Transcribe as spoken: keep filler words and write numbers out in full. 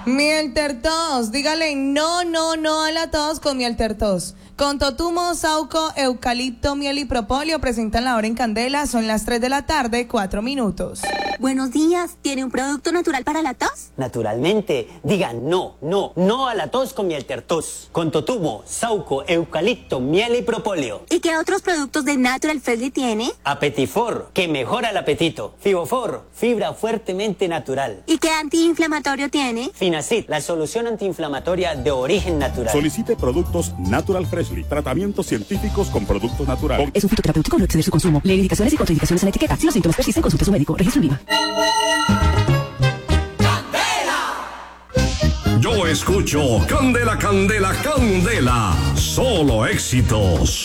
Miel Tertos, dígale no, no, no a la tos con Miel Tertos. Con totumo, sauco, eucalipto, miel y propóleo presentan la hora en candela. Son las tres de la tarde, cuatro minutos. Buenos días, ¿tiene un producto natural para la tos? Naturalmente, digan no, no, no a la tos con Miel Tertos. Con totumo, sauco, eucalipto, miel y propóleo. ¿Y qué otros productos de Natural Freshly tiene? Apetifor, que mejora el apetito. Fibofor, fibra fuertemente natural. ¿Y qué antiinflamatorio tiene? Finacid, la solución antiinflamatoria de origen natural. Solicite productos Natural Freshly. Tratamientos científicos con productos naturales. Es un fitoterapéutico, no exceder su consumo. Lee indicaciones y contraindicaciones en la etiqueta. Si los síntomas persisten, consulte a su médico. Registro en IVA. Yo escucho Candela, Candela, Candela. Solo éxitos.